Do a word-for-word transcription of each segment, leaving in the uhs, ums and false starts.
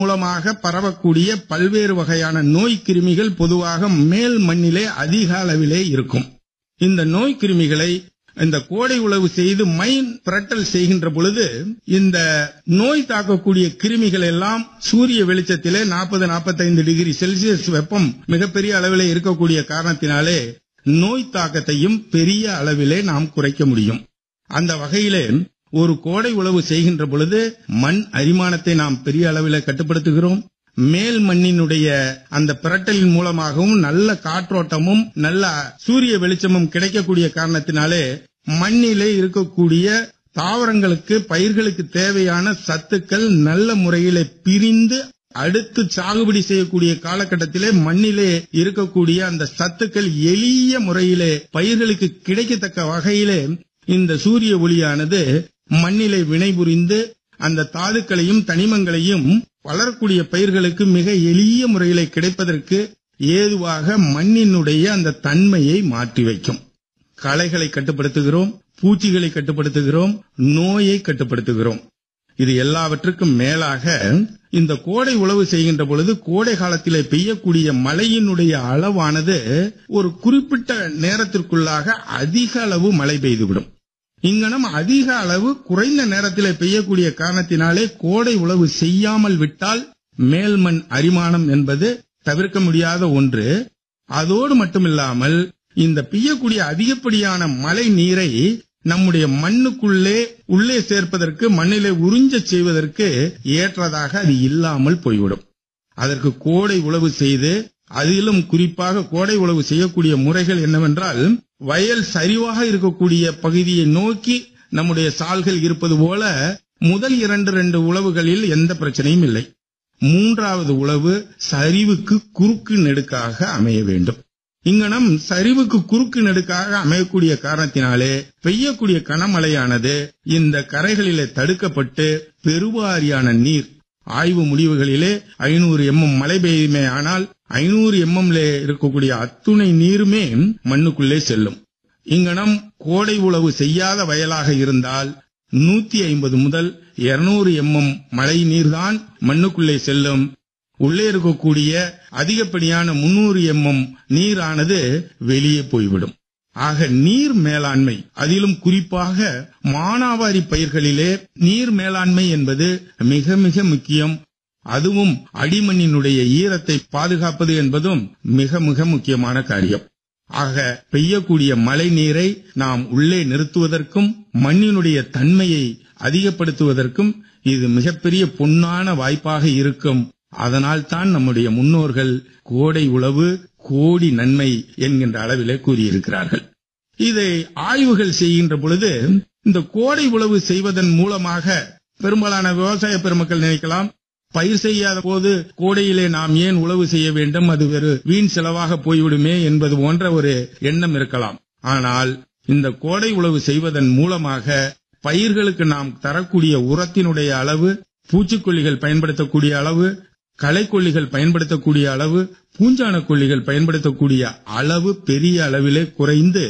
மூலமாக பரவக்கூடிய பல்வேறு வகையான நோய் கிருமிகள் பொதுவாக மேல் மண்ணிலே அதிக அளவிலே இருக்கும். இந்த நோய் கிருமிகளை இந்த கோடை உழவு செய்து மைன் பிரட்டல் செய்கின்ற பொழுது இந்த நோய் தாக்கக்கூடிய கிருமிகள் எல்லாம் சூரிய வெளிச்சத்திலே நாற்பது நாற்பத்தைந்து டிகிரி செல்சியஸ் வெப்பம் மிகப்பெரிய அளவிலே இருக்கக்கூடிய காரணத்தினாலே நோய் தாக்கத்தையும் பெரிய அளவிலே நாம் குறைக்க முடியும். அந்த வகையிலே ஒரு கோடை உழவு செய்கின்ற பொழுது மண் அரிமானத்தை நாம் பெரிய அளவிலே கட்டுப்படுத்துகிறோம். மேல் மண்ணினுடைய அந்த பிரட்டலின் மூலமாகவும் நல்ல காற்றோட்டமும் நல்ல சூரிய வெளிச்சமும் கிடைக்கக்கூடிய காரணத்தினாலே மண்ணிலே இருக்கக்கூடிய தாவரங்களுக்கு பயிர்களுக்கு தேவையான சத்துக்கள் நல்ல முறையிலே பிரிந்து அடுத்து சாகுபடி செய்யக்கூடிய காலகட்டத்திலே மண்ணிலே இருக்கக்கூடிய அந்த சத்துக்கள் எளிய முறையிலே பயிர்களுக்கு கிடைக்கத்தக்க வகையிலே இந்த சூரிய ஒளியானது மண்ணிலே வினைபுரிந்து அந்த தாதுக்களையும் தனிமங்களையும் வளரக்கூடிய பயிர்களுக்கு மிக எளிய முறையிலே கிடைப்பதற்கு ஏதுவாக மண்ணினுடைய அந்த தன்மையை மாற்றி வைக்கும். களைகளை கட்டுப்படுத்துகிறோம், பூச்சிகளை கட்டுப்படுத்துகிறோம், நோயை கட்டுப்படுத்துகிறோம். இது எல்லாவற்றுக்கும் மேலாக இந்த கோடை உழவு செய்கின்ற பொழுது கோடை காலத்திலே பெய்யக்கூடிய மழையினுடைய அளவானது ஒரு குறிப்பிட்ட நேரத்திற்குள்ளாக அதிக அளவு மழை பெய்துவிடும். இங்கனம் அதிக அளவு குறைந்த நேரத்திலே பெய்யக்கூடிய காரணத்தினாலே கோடை உழவு செய்யாமல் விட்டால் மேல்மண் அரிமானம் என்பது தவிர்க்க முடியாத ஒன்று. அதோடு மட்டுமில்லாமல் இந்த பெய்யக்கூடிய அதிகப்படியான மழை நீரை நம்முடைய மண்ணுக்குள்ளே உள்ளே சேர்ப்பதற்கு மண்ணிலே உறிஞ்ச செய்வதற்கு ஏற்றதாக அது இல்லாமல் போய்விடும். அதற்கு கோடை உழவு செய்து அதிலும் குறிப்பாக கோடை உழவு செய்யக்கூடிய முறைகள் என்னவென்றால் வயல் சரிவாக இருக்கக்கூடிய பகுதியை நோக்கி நம்முடைய சால்கள் இருப்பது போல முதல் இரண்டு ரெண்டு உழவுகளில் எந்த பிரச்சனையும் இல்லை. மூன்றாவது உழவு சரிவுக்கு குறுக்கு நெடுக்காக அமைய வேண்டும். இங்கனம் சரிவுக்கு குறுக்கு நெடுக்காக அமையக்கூடிய காரணத்தினாலே பெய்யக்கூடிய கனமழையானது இந்த கரைகளிலே தடுக்கப்பட்டு பெருவாரியான நீர் ஆய்வு முடிவுகளிலே ஐநூறு எம்எம் மழை பெய்யுமே ஆனால் ஐநூறு எம்எம்ல இருக்கக்கூடிய அத்துணை நீருமே மண்ணுக்குள்ளே செல்லும். இங்கனம் கோடை உழவு செய்யாத வயலாக இருந்தால் நூத்தி ஐம்பது முதல் இருநூறு எம்எம் மழை நீர்தான் மண்ணுக்குள்ளே செல்லும். உள்ளே இருக்கக்கூடிய அதிகப்படியான முன்னூறு எம்எம் நீரானது வெளியே போய்விடும். ஆக நீர் மேலாண்மை, அதிலும் குறிப்பாக மானாவாரி பயிர்களிலே நீர் மேலாண்மை என்பது மிக மிக முக்கியம். அதுவும் அடிமண்ணினுடைய ஈரத்தை பாதுகாப்பது என்பதும் மிக மிக முக்கியமான காரியம். ஆக பெய்யக்கூடிய மழை நீரை நாம் உள்ளே நிறுத்துவதற்கும் மண்ணினுடைய தன்மையை அதிகப்படுத்துவதற்கும் இது மிகப்பெரிய பொன்னான வாய்ப்பாக இருக்கும். அதனால் தான் நம்முடைய முன்னோர்கள் கோடை உழவு கோடி நன்மை என்கின்ற அளவிலே கூறியிருக்கிறார்கள். இதை ஆய்வுகள் செய்கின்ற பொழுது இந்த கோடை உழவு செய்வதன் மூலமாக பெரும்பாலான விவசாய பெருமக்கள் நினைக்கலாம், பயிர் செய்யாத போது கோடையிலே நாம் ஏன் உழவு செய்ய வேண்டும், அது வெறு வீண் செலவாக போய்விடுமே என்பது போன்ற ஒரு எண்ணம் இருக்கலாம். ஆனால் இந்த கோடை உழவு செய்வதன் மூலமாக பயிர்களுக்கு நாம் தரக்கூடிய உரத்தினுடைய அளவு, பூச்சிக்கொல்லிகள் பயன்படுத்தக்கூடிய அளவு, களைக்கொல்லிகள் பயன்படுத்தக்கூடிய அளவு, பூஞ்சான கொல்லிகள் பயன்படுத்தக்கூடிய அளவு பெரிய அளவிலே குறைந்து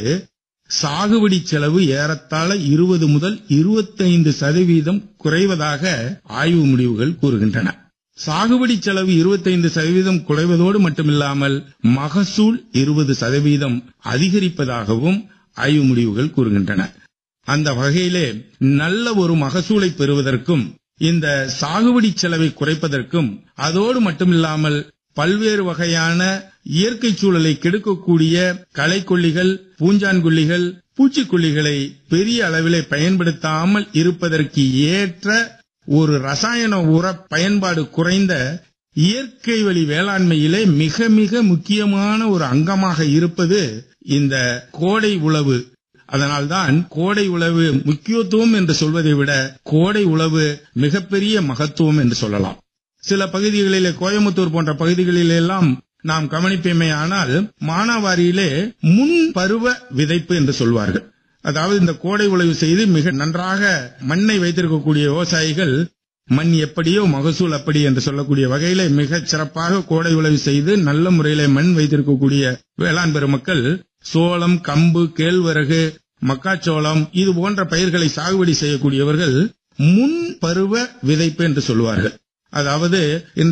சாகுபடி செலவு ஏறத்தாழ இருபது முதல் இருபத்தைந்து சதவீதம் குறைவதாக ஆய்வு முடிவுகள் கூறுகின்றன. சாகுபடி செலவு இருபத்தைந்து சதவீதம் குறைவதோடு மட்டுமில்லாமல் மகசூல் இருபது சதவீதம் அதிகரிப்பதாகவும் ஆய்வு முடிவுகள் கூறுகின்றன. அந்த வகையிலே நல்ல ஒரு மகசூலை பெறுவதற்கும் இந்த சாகுபடி செலவை குறைப்பதற்கும் அதோடு மட்டுமில்லாமல் பல்வேறு வகையான இயற்கை சூழலை கெடுக்கக்கூடிய களைக்கொல்லிகள், பூஞ்சான்கொல்லிகள், பூச்சிக்கொல்லிகளை பெரிய அளவிலே பயன்படுத்தாமல் இருப்பதற்கு ஏற்ற ஒரு ரசாயன உர பயன்பாடு குறைந்த இயற்கை வழி வேளாண்மையிலே மிக மிக முக்கியமான ஒரு அங்கமாக இருப்பது இந்த கோடை உழவு. அதனால்தான் கோடை உழவு முக்கியத்துவம் என்று சொல்வதை விட கோடை உழவு மிகப்பெரிய மகத்துவம் என்று சொல்லலாம். சில பகுதிகளிலே, கோயம்புத்தூர் போன்ற பகுதிகளிலே எல்லாம் நாம் கவனிப்பேமே ஆனால் மானாவாரியிலே முன் பருவ விதைப்பு என்று சொல்வார்கள். அதாவது இந்த கோடை உழவு செய்து மிக நன்றாக மண்ணை வைத்திருக்கக்கூடிய விவசாயிகள் மண் எப்படியோ மகசூல் அப்படி என்று சொல்லக்கூடிய வகையிலே மிகச் சிறப்பாக கோடை உழவு செய்து நல்ல முறையிலே மண் வைத்திருக்கக்கூடிய வேளாண் பெருமக்கள் சோளம், கம்பு, கேழ்வரகு, மக்காச்சோளம் இது போன்ற பயிர்களை சாகுபடி செய்யக்கூடியவர்கள் முன் பருவ விதைப்பு என்று சொல்வார்கள். அதாவது